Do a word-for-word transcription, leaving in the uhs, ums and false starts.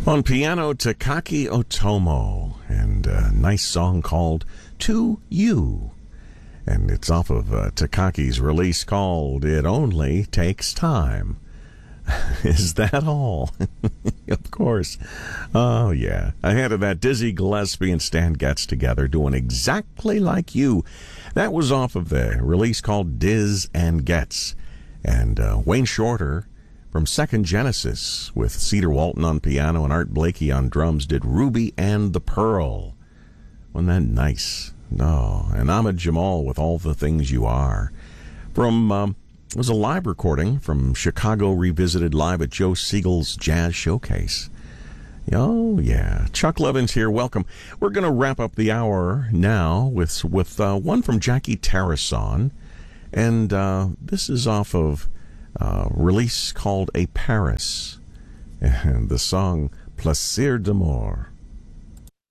On piano, Takaki Otomo, and a nice song called To You. And it's off of uh, Takaki's release called It Only Takes Time. Is that all? Of course. Oh, yeah. Ahead of that, Dizzy Gillespie and Stan Getz together doing exactly like you. That was off of the release called Diz and Getz. And uh, Wayne Shorter from Second Genesis with Cedar Walton on piano and Art Blakey on drums did Ruby and the Pearl. Wasn't that nice? No. And Ahmad Jamal with All the Things You Are. From... Um, It was a live recording from Chicago Revisited live at Joe Siegel's Jazz Showcase. Oh, yeah. Chuck Levin's here. Welcome. We're going to wrap up the hour now with with uh, one from Jackie Tarasson. And uh, this is off of a release called A Paris. And the song Plaisir d'amour.